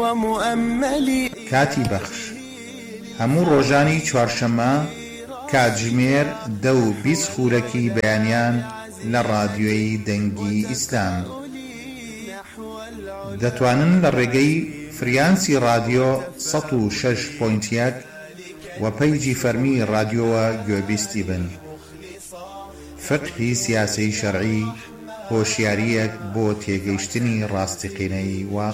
کاتی بەخش هەموو ڕۆژانی چوارشەممە کاتژمێر 10:20 خورەکی بەیانیان لە ڕادیۆی دەنگی ئیسلام دەتوانن لە ڕێگەی فریانسی رادیۆ 106.1 و پەیجی فەرمی رادیۆوە گوێبیستی بن. فقهی سیاسی شەرعی هۆشیاریەک بۆ تێگەیشتنی ڕاستیقینەی واقع.